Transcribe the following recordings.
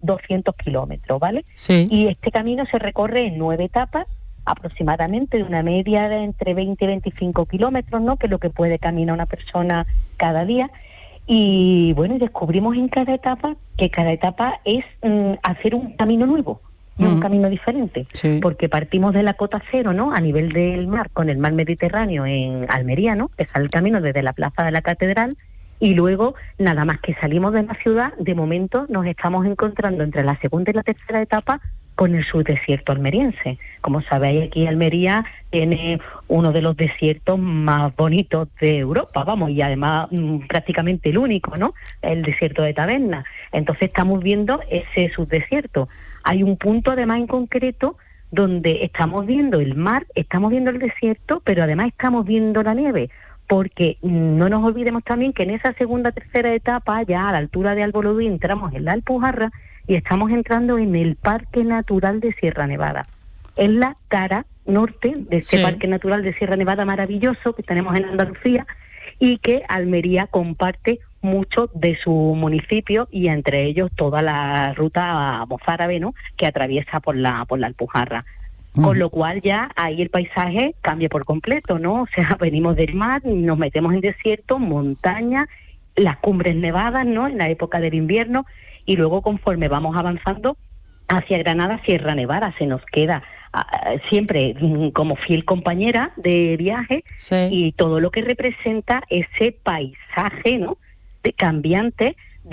200 kilómetros, ¿vale? Sí. Y este camino se recorre en 9 etapas, aproximadamente de una media de entre 20 y 25 kilómetros, ¿no? Que es lo que puede caminar una persona cada día. Y bueno, descubrimos en cada etapa que cada etapa es hacer un camino nuevo y un camino diferente, porque partimos de la cota cero, ¿no? A nivel del mar, con el mar Mediterráneo en Almería, ¿no? Que sale el camino desde la plaza de la Catedral, y luego, nada más que salimos de la ciudad, de momento nos estamos encontrando entre la segunda y la tercera etapa con el subdesierto almeriense. Como sabéis, aquí Almería tiene uno de los desiertos más bonitos de Europa, vamos, y además prácticamente el único, ¿no? El desierto de Taberna. Entonces estamos viendo ese subdesierto. Hay un punto además en concreto donde estamos viendo el mar, estamos viendo el desierto, pero además estamos viendo la nieve, porque no nos olvidemos también que en esa segunda, tercera etapa, ya a la altura de Albolodí, entramos en la Alpujarra y estamos entrando en el Parque Natural de Sierra Nevada. Es la cara norte de este Parque Natural de Sierra Nevada maravilloso que tenemos en Andalucía y que Almería comparte mucho de su municipio, y entre ellos toda la ruta mozárabe, ¿no? Que atraviesa por la Alpujarra. Con lo cual ya ahí el paisaje cambia por completo, ¿no? O sea, venimos del mar, nos metemos en desierto, montaña, las cumbres nevadas, ¿no? En la época del invierno, y luego conforme vamos avanzando hacia Granada, Sierra Nevada se nos queda siempre como fiel compañera de viaje, y todo lo que representa ese paisaje, ¿no? De cambiante,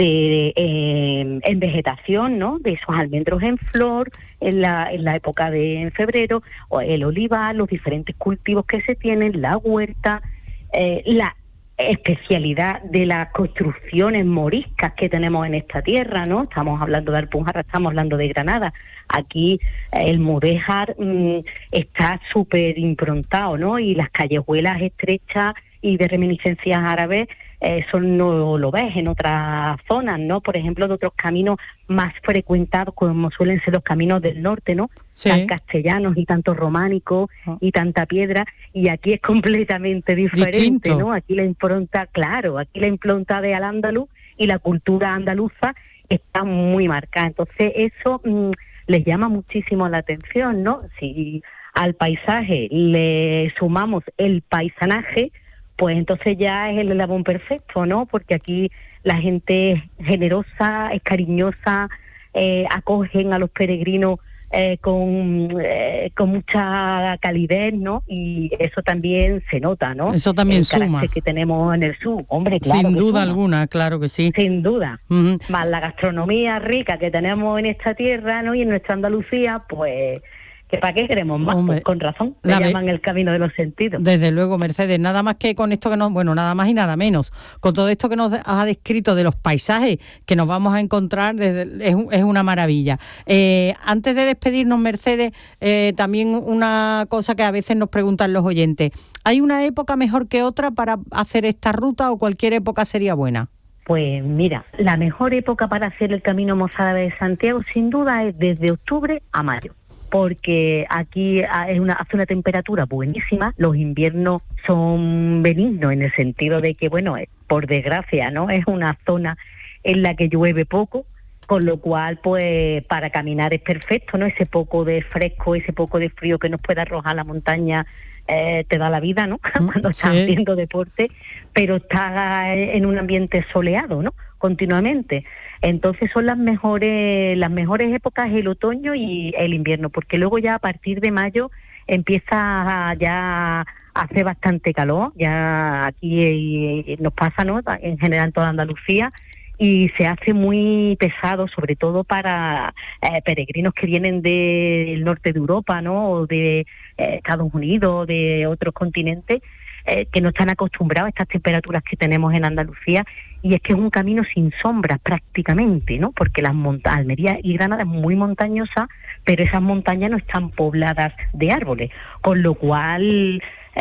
en vegetación, ¿no? De esos almendros en flor en la época en febrero, o el olivar, los diferentes cultivos que se tienen, la huerta, la especialidad de las construcciones moriscas que tenemos en esta tierra, ¿no? Estamos hablando de Alpujarra, estamos hablando de Granada. Aquí el mudéjar está súper improntado, ¿no? Y las callejuelas estrechas y de reminiscencias árabes, eso no lo ves en otras zonas, ¿no? Por ejemplo, de otros caminos más frecuentados, como suelen ser los caminos del norte, ¿no? Tan castellanos y tanto románicos y tanta piedra, y aquí es completamente diferente, distinto, ¿no? Aquí la impronta, claro, aquí la impronta de Al-Ándalus y la cultura andaluza está muy marcada. Entonces eso les llama muchísimo la atención, ¿no? Si al paisaje le sumamos el paisanaje, pues entonces ya es el eslabón perfecto, ¿no? Porque aquí la gente es generosa, es cariñosa, acogen a los peregrinos con mucha calidez, ¿no? Y eso también se nota, ¿no? Eso también el suma. carácter que tenemos en el sur, hombre, claro. Sin duda suma. alguna, claro que sí. Sin duda. Más la gastronomía rica que tenemos en esta tierra, ¿no? Y en nuestra Andalucía, pues que ¿para qué queremos más? Pues con razón, le llaman el camino de los sentidos. Desde luego, Mercedes, nada más que con esto nada más y nada menos, con todo esto que nos ha descrito de los paisajes que nos vamos a encontrar, es una maravilla. Antes de despedirnos, Mercedes, también una cosa que a veces nos preguntan los oyentes, ¿hay una época mejor que otra para hacer esta ruta o cualquier época sería buena? Pues mira, la mejor época para hacer el camino mozárabe de Santiago sin duda es desde octubre a mayo, porque aquí hace una temperatura buenísima, los inviernos son benignos en el sentido de que, bueno, por desgracia, ¿no? Es una zona en la que llueve poco, con lo cual, pues, para caminar es perfecto, ¿no? Ese poco de fresco, ese poco de frío que nos puede arrojar la montaña, te da la vida, ¿no? Cuando estás haciendo deporte, pero estás en un ambiente soleado, ¿no? Continuamente. Entonces son las mejores épocas el otoño y el invierno, porque luego ya a partir de mayo empieza ya a hacer bastante calor, ya aquí nos pasa, ¿no? En general en toda Andalucía, y se hace muy pesado, sobre todo para peregrinos que vienen del norte de Europa, ¿no? O de Estados Unidos, de otros continentes, que no están acostumbrados a estas temperaturas que tenemos en Andalucía, y es que es un camino sin sombras prácticamente, ¿no? Porque Almería y Granada es muy montañosa, pero esas montañas no están pobladas de árboles, con lo cual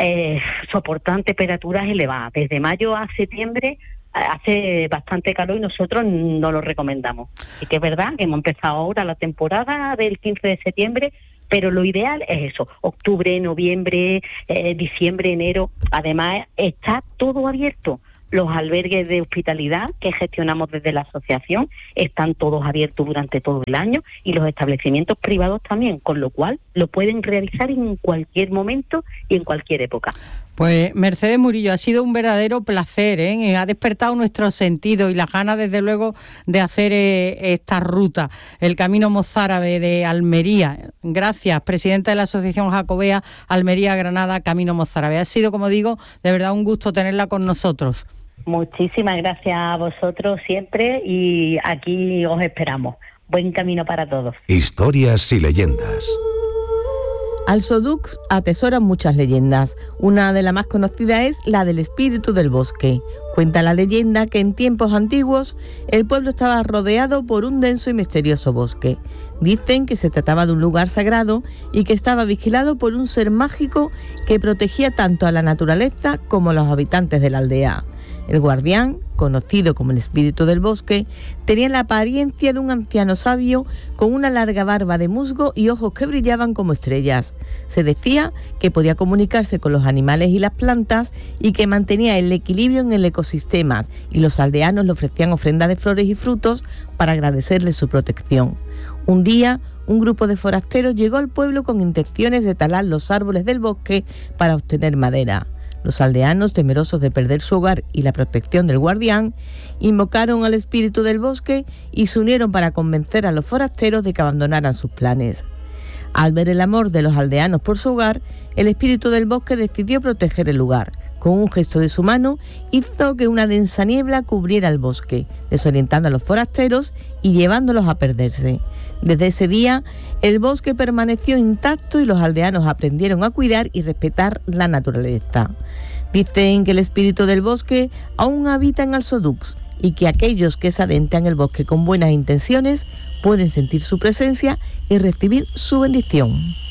soportan temperaturas elevadas. Desde mayo a septiembre hace bastante calor y nosotros no lo recomendamos. Y que es verdad que hemos empezado ahora la temporada del 15 de septiembre, pero lo ideal es eso, octubre, noviembre, diciembre, enero. Además está todo abierto. Los albergues de hospitalidad que gestionamos desde la asociación están todos abiertos durante todo el año y los establecimientos privados también, con lo cual lo pueden realizar en cualquier momento y en cualquier época. Pues Mercedes Murillo, ha sido un verdadero placer, ¿eh? Ha despertado nuestros sentidos y las ganas, desde luego, de hacer esta ruta, el Camino Mozárabe de Almería. Gracias, presidenta de la Asociación Jacobea Almería-Granada Camino Mozárabe. Ha sido, como digo, de verdad un gusto tenerla con nosotros. Muchísimas gracias a vosotros siempre y aquí os esperamos. Buen camino para todos. Historias y leyendas. Alsodux atesora muchas leyendas. Una de las más conocidas es la del espíritu del bosque. Cuenta la leyenda que en tiempos antiguos el pueblo estaba rodeado por un denso y misterioso bosque. Dicen que se trataba de un lugar sagrado y que estaba vigilado por un ser mágico que protegía tanto a la naturaleza como a los habitantes de la aldea. El guardián, conocido como el espíritu del bosque, tenía la apariencia de un anciano sabio con una larga barba de musgo y ojos que brillaban como estrellas. Se decía que podía comunicarse con los animales y las plantas y que mantenía el equilibrio en el ecosistema, y los aldeanos le ofrecían ofrendas de flores y frutos para agradecerle su protección. Un día, un grupo de forasteros llegó al pueblo con intenciones de talar los árboles del bosque para obtener madera. Los aldeanos, temerosos de perder su hogar y la protección del guardián, invocaron al espíritu del bosque y se unieron para convencer a los forasteros de que abandonaran sus planes. Al ver el amor de los aldeanos por su hogar, el espíritu del bosque decidió proteger el lugar. Con un gesto de su mano, hizo que una densa niebla cubriera el bosque, desorientando a los forasteros y llevándolos a perderse. Desde ese día, el bosque permaneció intacto y los aldeanos aprendieron a cuidar y respetar la naturaleza. Dicen que el espíritu del bosque aún habita en Alsodux y que aquellos que se adentran en el bosque con buenas intenciones pueden sentir su presencia y recibir su bendición.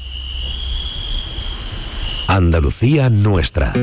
Andalucía nuestra.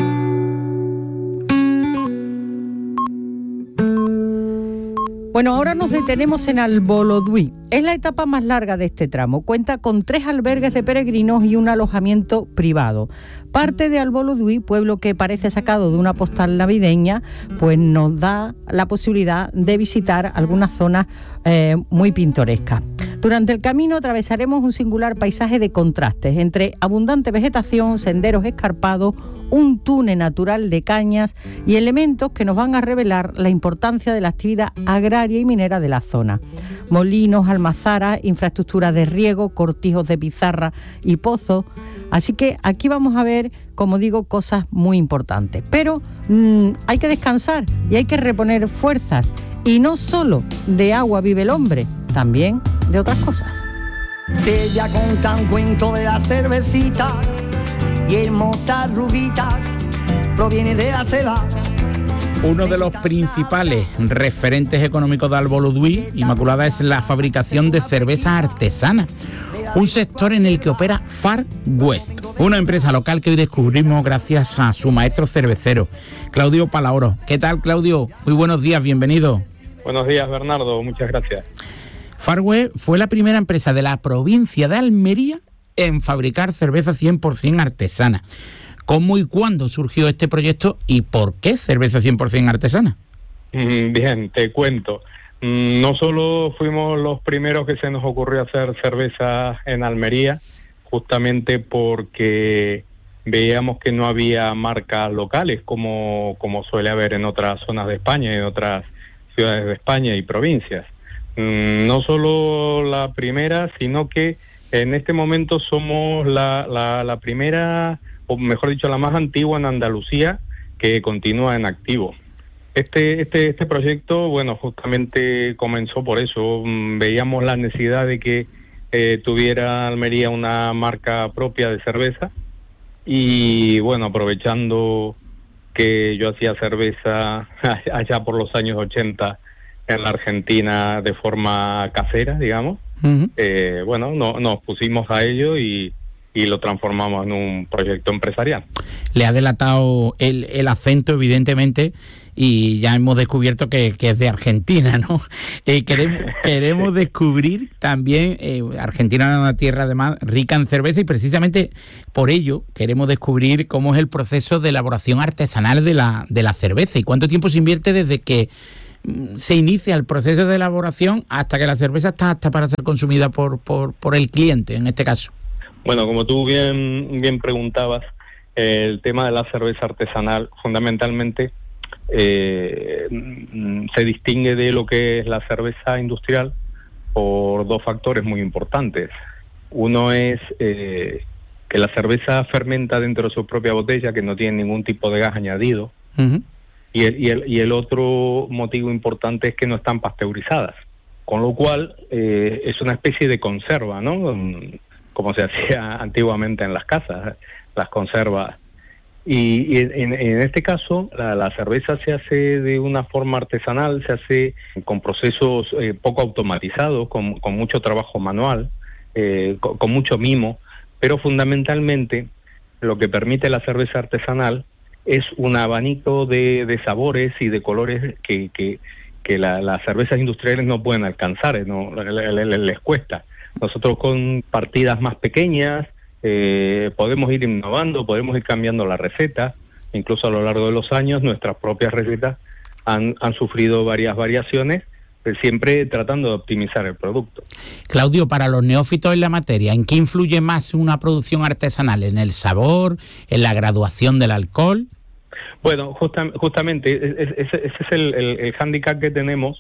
Bueno, ahora nos detenemos en Alboloduí. Es la etapa más larga de este tramo. Cuenta con 3 albergues de peregrinos y un alojamiento privado. Parte de Alboloduí, pueblo que parece sacado de una postal navideña, pues nos da la posibilidad de visitar algunas zonas muy pintorescas. Durante el camino atravesaremos un singular paisaje de contrastes entre abundante vegetación, senderos escarpados, un túnel natural de cañas y elementos que nos van a revelar la importancia de la actividad agraria y minera de la zona. Molinos, almazaras, infraestructura de riego, cortijos de pizarra y pozos. Así que aquí vamos a ver, como digo, cosas muy importantes. Pero hay que descansar y hay que reponer fuerzas. Y no solo de agua vive el hombre, también de otras cosas. Ella cuenta un cuento de la cervecita y hermosa rubita proviene de la seda. Uno de los principales referentes económicos de Alboloduí, Inmaculada, es la fabricación de cerveza artesana, un sector en el que opera Far West, una empresa local que hoy descubrimos gracias a su maestro cervecero, Claudio Palaoro. ¿Qué tal, Claudio? Muy buenos días, bienvenido. Buenos días, Bernardo, muchas gracias. Far West fue la primera empresa de la provincia de Almería en fabricar cerveza 100% artesana. ¿Cómo y cuándo surgió este proyecto y por qué cerveza 100% artesana? Bien, te cuento. No solo fuimos los primeros que se nos ocurrió hacer cerveza en Almería, justamente porque veíamos que no había marcas locales como suele haber en otras zonas de España y en otras ciudades de España y provincias. No solo la primera, sino que en este momento somos la primera, o mejor dicho, la más antigua en Andalucía que continúa en activo. Este proyecto, bueno, justamente comenzó por eso. Veíamos la necesidad de que tuviera Almería una marca propia de cerveza y, bueno, aprovechando que yo hacía cerveza allá por los años 80 en la Argentina de forma casera, digamos, bueno, nos pusimos a ello y lo transformamos en un proyecto empresarial. Le ha delatado el acento, evidentemente, y ya hemos descubierto que es de Argentina, ¿no? Queremos descubrir también, Argentina es una tierra además rica en cerveza y precisamente por ello queremos descubrir cómo es el proceso de elaboración artesanal de la cerveza y cuánto tiempo se invierte desde que se inicia el proceso de elaboración hasta que la cerveza está apta para ser consumida por el cliente, en este caso. Bueno, como tú bien preguntabas, el tema de la cerveza artesanal fundamentalmente se distingue de lo que es la cerveza industrial por dos factores muy importantes. Uno es que la cerveza fermenta dentro de su propia botella, que no tiene ningún tipo de gas añadido. Uh-huh. Y el otro motivo importante es que no están pasteurizadas, con lo cual es una especie de conserva, ¿no? Como se hacía antiguamente en las casas, las conservas. Y en este caso, la cerveza se hace de una forma artesanal, se hace con procesos poco automatizados, con mucho trabajo manual, con mucho mimo, pero fundamentalmente lo que permite la cerveza artesanal es un abanico de sabores y de colores que las cervezas industriales no pueden alcanzar, no les cuesta. Nosotros con partidas más pequeñas podemos ir innovando, podemos ir cambiando la receta, incluso a lo largo de los años nuestras propias recetas han sufrido varias variaciones, siempre tratando de optimizar el producto. Claudio, para los neófitos en la materia, ¿en qué influye más una producción artesanal? ¿En el sabor? ¿En la graduación del alcohol? Bueno, justamente ese es el hándicap que tenemos,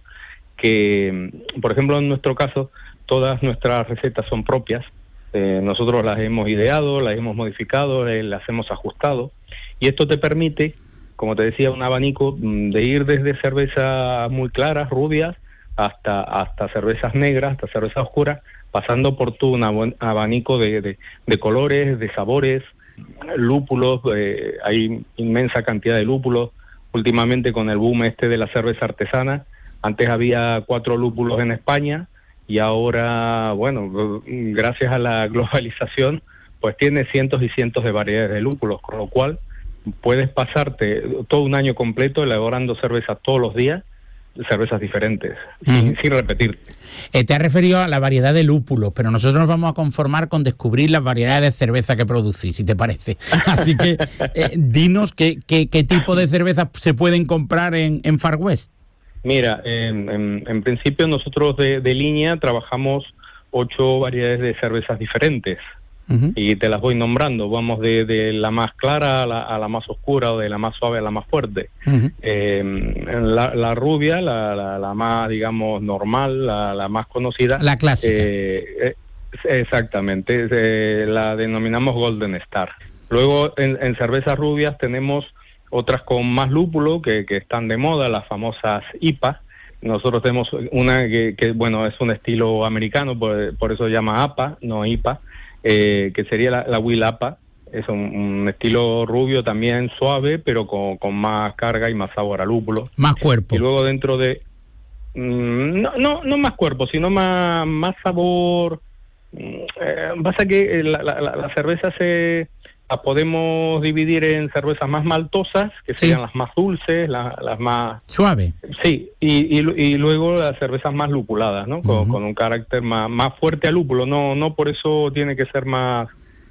que, por ejemplo, en nuestro caso, todas nuestras recetas son propias. Nosotros las hemos ideado, las hemos modificado, las hemos ajustado, y esto te permite, como te decía, un abanico de ir desde cervezas muy claras, rubias, hasta cervezas negras, hasta cervezas oscuras, pasando por todo un abanico de colores, de sabores, lúpulos. Hay inmensa cantidad de lúpulos. Últimamente, con el boom de la cerveza artesana, antes había 4 lúpulos en España, y ahora, bueno, gracias a la globalización, pues tiene cientos y cientos de variedades de lúpulos, con lo cual puedes pasarte todo un año completo elaborando cervezas todos los días, cervezas diferentes, sin repetir. Te has referido a la variedad de lúpulos, pero nosotros nos vamos a conformar con descubrir las variedades de cerveza que producís, si te parece. Así que dinos qué tipo de cervezas se pueden comprar en Far West. Mira, en principio nosotros de línea trabajamos 8 variedades de cervezas diferentes. Uh-huh. Y te las voy nombrando. Vamos de la más clara a la más oscura, o de la más suave a la más fuerte. Uh-huh. La rubia, la más, digamos, normal, la más conocida. La clásica. Exactamente. La denominamos Golden Star. Luego, en cervezas rubias tenemos otras con más lúpulo que están de moda, las famosas IPA. Nosotros tenemos una que bueno, es un estilo americano, por eso se llama APA, no IPA. Que sería la Will APA. Es un estilo rubio también suave, pero con más carga y más sabor a lúpulo. Más cuerpo. Y luego dentro de... no más cuerpo, sino más sabor. Pasa que la cerveza la podemos dividir en cervezas más maltosas, que serían las más dulces, las más... Suave. Sí, y luego las cervezas más lupuladas, ¿no? Con un carácter más fuerte a lúpulo. No por eso tiene que ser más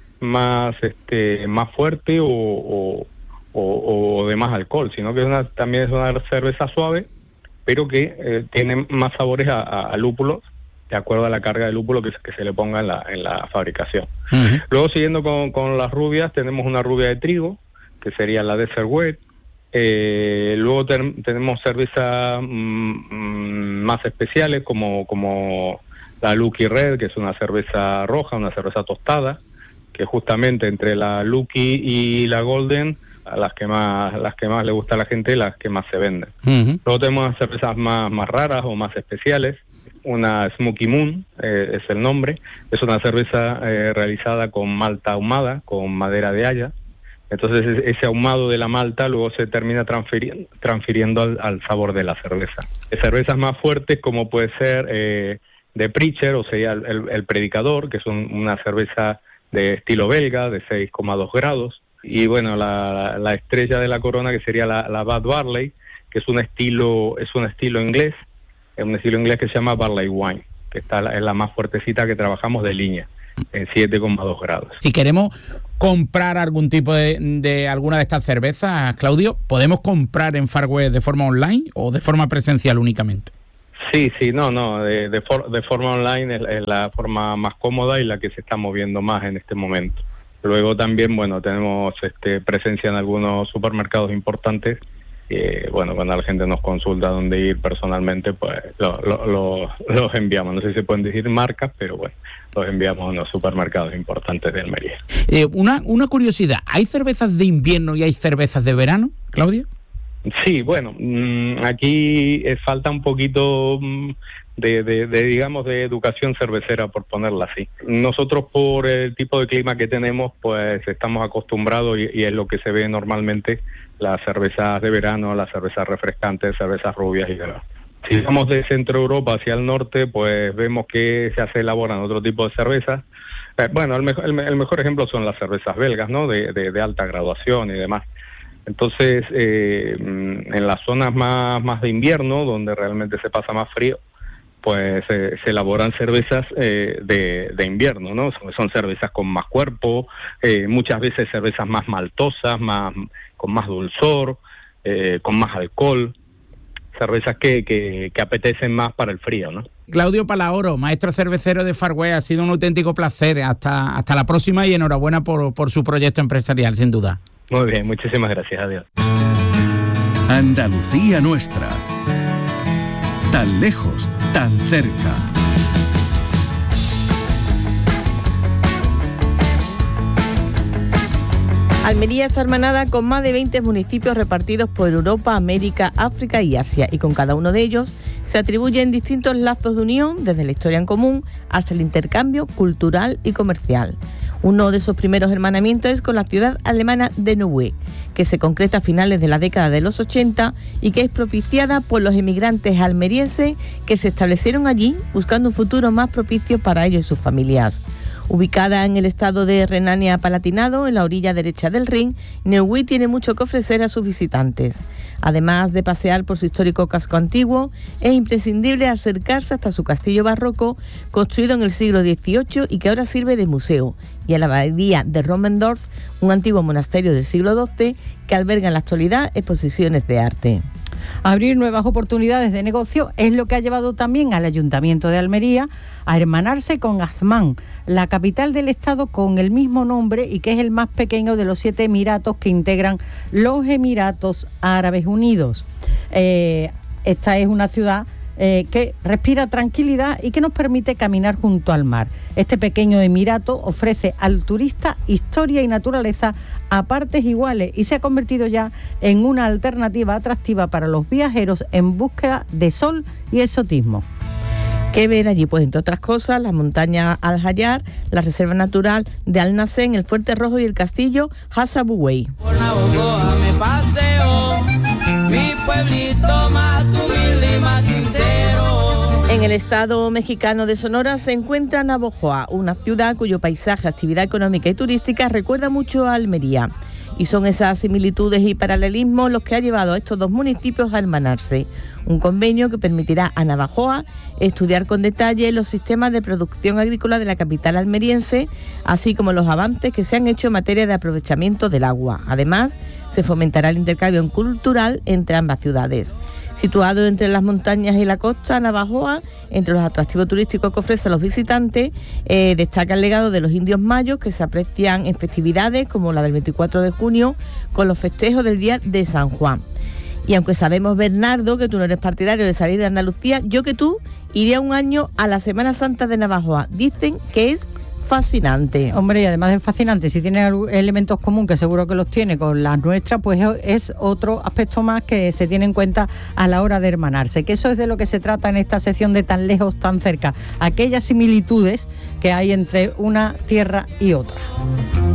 fuerte o de más alcohol, sino que también es una cerveza suave, pero que tiene más sabores a lúpulos, de acuerdo a la carga de lúpulo que se le ponga en la fabricación. Uh-huh. Luego, siguiendo con las rubias, tenemos una rubia de trigo, que sería la Desert Wet. Luego tenemos cervezas más especiales, como la Lucky Red, que es una cerveza roja, una cerveza tostada, que justamente entre la Lucky y la Golden, las que más le gusta a la gente, las que más se venden. Uh-huh. Luego tenemos cervezas más raras o más especiales. Una Smoky Moon, es el nombre. Es una cerveza realizada con malta ahumada, con madera de haya. Entonces ese ahumado de la malta luego se termina transfiriendo al sabor de la cerveza. Cervezas más fuertes, como puede ser de Preacher, o sea, el Predicador, que es una cerveza de estilo belga, de 6,2 grados. Y bueno, la estrella de la corona, que sería la Bad Barley, que es un estilo inglés, es un estilo inglés que se llama Barley Wine, que es la más fuertecita que trabajamos de línea, en 7,2 grados. Si queremos comprar algún tipo de alguna de estas cervezas, Claudio, ¿podemos comprar en Far West de forma online o de forma presencial únicamente? Sí, de forma online es la forma más cómoda y la que se está moviendo más en este momento. Luego también, bueno, tenemos presencia en algunos supermercados importantes. Cuando la gente nos consulta dónde ir personalmente, pues los enviamos. No sé si se pueden decir marcas, pero bueno, los enviamos a los supermercados importantes de Almería. Una curiosidad, ¿hay cervezas de invierno y hay cervezas de verano, Claudio? Sí, bueno, aquí falta un poquito de educación cervecera, por ponerla así. Nosotros, por el tipo de clima que tenemos, pues estamos acostumbrados y es lo que se ve normalmente, las cervezas de verano, las cervezas refrescantes, cervezas rubias y demás. Si vamos de Centro Europa hacia el norte, pues vemos que se elaboran otro tipo de cervezas. El mejor ejemplo son las cervezas belgas, ¿no? De alta graduación y demás. Entonces, en las zonas más de invierno, donde realmente se pasa más frío, pues se elaboran cervezas de invierno, ¿no? Son cervezas con más cuerpo, muchas veces cervezas más maltosas, con más dulzor, con más alcohol, cervezas que apetecen más para el frío, ¿no? Claudio Palahoro, maestro cervecero de Far West, ha sido un auténtico placer. Hasta la próxima y enhorabuena por su proyecto empresarial, sin duda. Muy bien, muchísimas gracias, adiós. Andalucía nuestra. Tan lejos, tan cerca. Almería está hermanada con más de 20 municipios repartidos por Europa, América, África y Asia, y con cada uno de ellos se atribuyen distintos lazos de unión, desde la historia en común hasta el intercambio cultural y comercial. Uno de esos primeros hermanamientos es con la ciudad alemana de Neuwied, que se concreta a finales de la década de los 80 y que es propiciada por los emigrantes almerienses que se establecieron allí buscando un futuro más propicio para ellos y sus familias. Ubicada en el estado de Renania-Palatinado, en la orilla derecha del Rin, Neuwied tiene mucho que ofrecer a sus visitantes. Además de pasear por su histórico casco antiguo, es imprescindible acercarse hasta su castillo barroco, construido en el siglo XVIII y que ahora sirve de museo, y a la abadía de Rommendorf, un antiguo monasterio del siglo XII que alberga en la actualidad exposiciones de arte. Abrir nuevas oportunidades de negocio es lo que ha llevado también al Ayuntamiento de Almería a hermanarse con Azmán, la capital del estado con el mismo nombre y que es el más pequeño de los 7 emiratos que integran los Emiratos Árabes Unidos. Esta es una ciudad que respira tranquilidad y que nos permite caminar junto al mar. Este pequeño emirato ofrece al turista historia y naturaleza a partes iguales y se ha convertido ya en una alternativa atractiva para los viajeros en búsqueda de sol y exotismo. ¿Qué ver allí? Pues entre otras cosas, la montaña Al-Hayar, la reserva natural de Al-Nasén, el Fuerte Rojo y el castillo Hassabuwey. Por Navojoa me paseo, mi pueblito más humilde y más sincero. En el estado mexicano de Sonora se encuentra Navojoa, una ciudad cuyo paisaje, actividad económica y turística recuerda mucho a Almería. Y son esas similitudes y paralelismos los que ha llevado a estos dos municipios a hermanarse. Un convenio que permitirá a Navojoa estudiar con detalle los sistemas de producción agrícola de la capital almeriense, así como los avances que se han hecho en materia de aprovechamiento del agua. Además, se fomentará el intercambio cultural entre ambas ciudades. Situado entre las montañas y la costa, Navojoa, entre los atractivos turísticos que ofrece a los visitantes, destaca el legado de los indios mayos que se aprecian en festividades como la del 24 de junio, con los festejos del Día de San Juan. Y aunque sabemos, Bernardo, que tú no eres partidario de salir de Andalucía, yo que tú iría un año a la Semana Santa de Navojoa. Dicen que es fascinante. Hombre, y además es fascinante. Si tiene elementos comunes, que seguro que los tiene con las nuestras, pues es otro aspecto más que se tiene en cuenta a la hora de hermanarse. Que eso es de lo que se trata en esta sección de Tan lejos, tan cerca. Aquellas similitudes que hay entre una tierra y otra.